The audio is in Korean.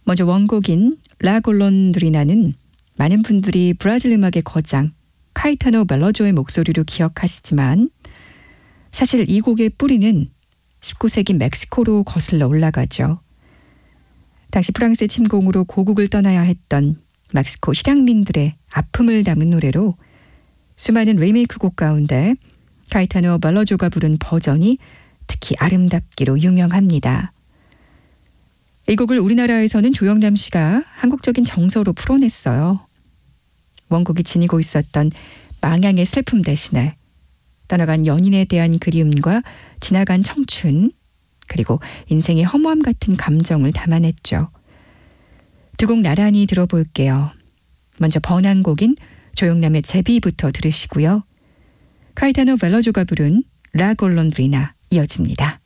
먼저 원곡인 라 골론드리나는 많은 분들이 브라질 음악의 거장 카이타노 벨로조의 목소리로 기억하시지만 사실 이 곡의 뿌리는 19세기 멕시코로 거슬러 올라가죠. 당시 프랑스의 침공으로 고국을 떠나야 했던 멕시코 실향민들의 아픔을 담은 노래로 수많은 리메이크 곡 가운데 카이타노 벨로조가 부른 버전이 특히 아름답기로 유명합니다. 이 곡을 우리나라에서는 조영남 씨가 한국적인 정서로 풀어냈어요. 원곡이 지니고 있었던 망향의 슬픔 대신에 떠나간 연인에 대한 그리움과 지나간 청춘, 그리고 인생의 허무함 같은 감정을 담아냈죠. 두 곡 나란히 들어볼게요. 먼저 번안곡인 조영남의 제비부터 들으시고요. 카이타노 벨로조가 부른 라 골론드리나 이어집니다.